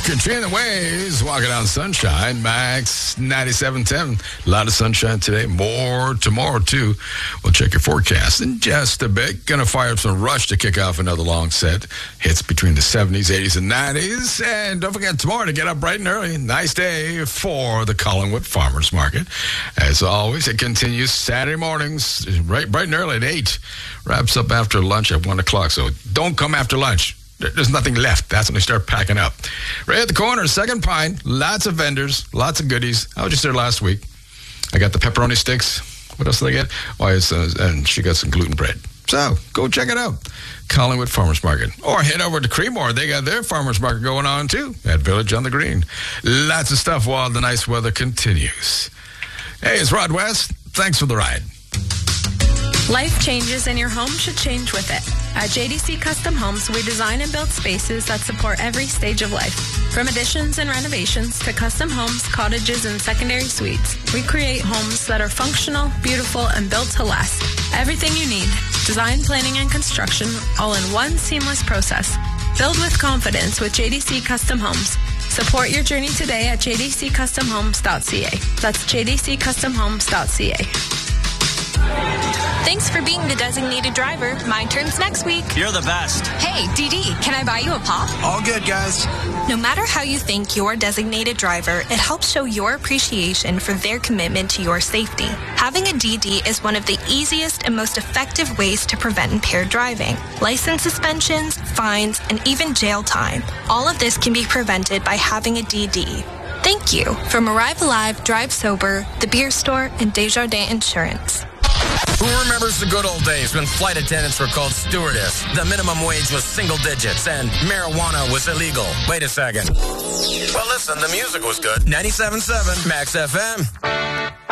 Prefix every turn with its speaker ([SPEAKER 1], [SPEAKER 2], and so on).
[SPEAKER 1] Katrina Waves, walking on sunshine. Max 97.10. A lot of sunshine today. More tomorrow, too. We'll check your forecast in just a bit. Going to fire up some Rush to kick off another long set. Hits between the 70s, 80s, and 90s. And don't forget tomorrow to get up bright and early. Nice day for the Collingwood Farmers Market. As always, it continues Saturday mornings, bright and early at 8. Wraps up after lunch at 1 o'clock. So don't come after lunch. There's nothing left. That's when they start packing up. Right at the corner, Second Pine. Lots of vendors, lots of goodies. I was just there last week. I got the pepperoni sticks. What else did I get? And she got some gluten bread. So go check it out. Collingwood Farmers Market. Or head over to Creemore. They got their farmers market going on too at Village on the Green. Lots of stuff while the nice weather continues. Hey, it's Rod West. Thanks for the ride.
[SPEAKER 2] Life changes and your home should change with it. At JDC Custom Homes, we design and build spaces that support every stage of life. From additions and renovations to custom homes, cottages, and secondary suites, we create homes that are functional, beautiful, and built to last. Everything you need, design, planning, and construction, all in one seamless process. Build with confidence with JDC Custom Homes. Support your journey today at jdccustomhomes.ca. That's jdccustomhomes.ca.
[SPEAKER 3] Thanks for being the designated driver. My turn's next week.
[SPEAKER 4] You're the best.
[SPEAKER 3] Hey, DD, can I buy you a pop?
[SPEAKER 4] All good, guys.
[SPEAKER 3] No matter how you thank your designated driver, it helps show your appreciation for their commitment to your safety. Having a DD is one of the easiest and most effective ways to prevent impaired driving. License suspensions, fines, and even jail time. All of this can be prevented by having a DD. Thank you. From Arrive Alive, Drive Sober, The Beer Store, and Desjardins Insurance.
[SPEAKER 5] Who remembers the good old days when flight attendants were called stewardess, the minimum wage was single digits, and marijuana was illegal? Wait a second. Well, listen, the music was good. 97.7 Max FM.